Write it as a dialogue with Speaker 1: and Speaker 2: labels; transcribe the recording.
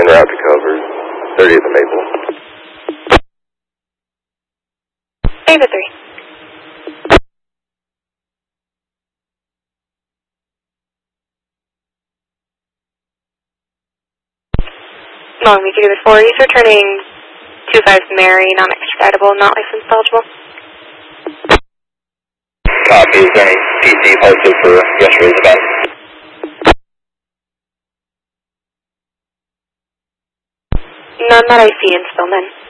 Speaker 1: route to cover. 30th and Maple.
Speaker 2: Ava 3. Long Beach David 4, he's returning 25 Mary, non-extradable, not license eligible.
Speaker 1: Copy, is there any PC posted for yesterday's event?
Speaker 2: None that I see in Stillman.